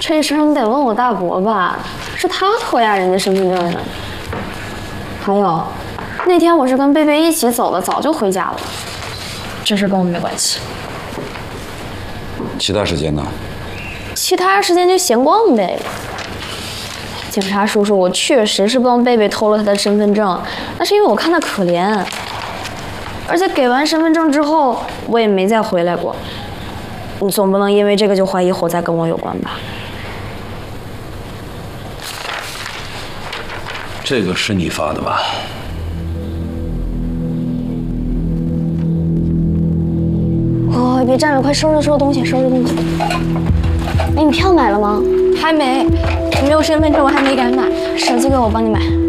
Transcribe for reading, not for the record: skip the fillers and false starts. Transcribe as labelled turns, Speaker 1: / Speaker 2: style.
Speaker 1: 这事儿你得问我大伯吧，是他偷压人家身份证的。还有，那天我是跟贝贝一起走的，早就回家了。这事跟我没关系。
Speaker 2: 其他时间呢？
Speaker 1: 其他时间就闲逛呗。警察叔叔，我确实是帮贝贝偷了他的身份证，那是因为我看他可怜，而且给完身份证之后，我也没再回来过。你总不能因为这个就怀疑火灾跟我有关吧？
Speaker 2: 这个是你发的吧？
Speaker 1: 哦，别站着，快收拾东西，收拾东西。哎，你票买了吗？
Speaker 3: 还没，没有身份证，我还没敢买。
Speaker 1: 手机给我，帮你买。